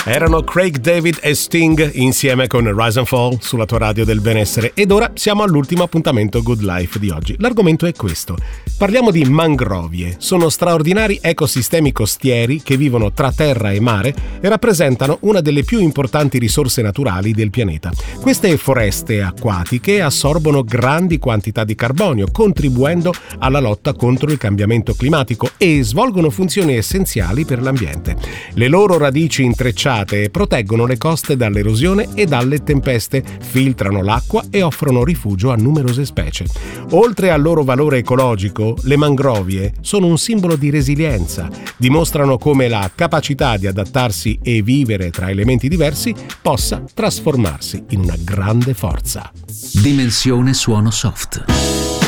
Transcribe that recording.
Erano Craig David e Sting insieme con Rise and Fall sulla tua radio del benessere. Ed ora siamo all'ultimo appuntamento Good Life di oggi. L'argomento è questo. Parliamo di mangrovie. Sono straordinari ecosistemi costieri che vivono tra terra e mare e rappresentano una delle più importanti risorse naturali del pianeta. Queste foreste acquatiche assorbono grandi quantità di carbonio, contribuendo alla lotta contro il cambiamento climatico e svolgono funzioni essenziali per l'ambiente. Le loro radici intrecciate proteggono le coste dall'erosione e dalle tempeste, filtrano l'acqua e offrono rifugio a numerose specie. Oltre al loro valore ecologico, le mangrovie sono un simbolo di resilienza, dimostrano come la capacità di adattarsi e vivere tra elementi diversi possa trasformarsi in una grande forza. Dimensione suono soft.